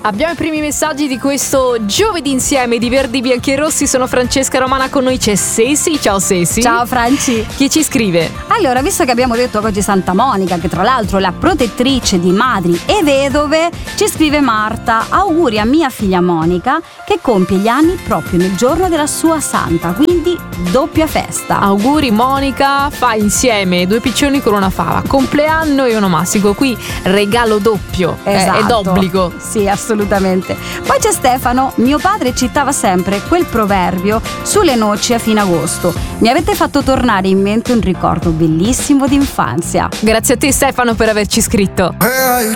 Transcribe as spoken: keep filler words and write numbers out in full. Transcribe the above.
Abbiamo i primi messaggi di questo giovedì insieme di Verdi, Bianchi e Rossi. Sono Francesca Romana, con noi c'è Sesi. Ciao Sesi. Ciao Franci. Chi ci scrive? Allora, visto che abbiamo detto che oggi è Santa Monica, che tra l'altro è la protettrice di madri e vedove, ci scrive Marta: auguri a mia figlia Monica che compie gli anni proprio nel giorno della sua santa, quindi doppia festa. Auguri Monica, fai insieme due piccioni con una fava, compleanno e onomastico, qui regalo doppio. Esatto. È, è d'obbligo. Sì, assolutamente. Poi c'è Stefano: mio padre citava sempre quel proverbio sulle noci a fine agosto. Mi avete fatto tornare in mente un ricordo bellissimo d'infanzia. Grazie a te Stefano per averci scritto. Where are you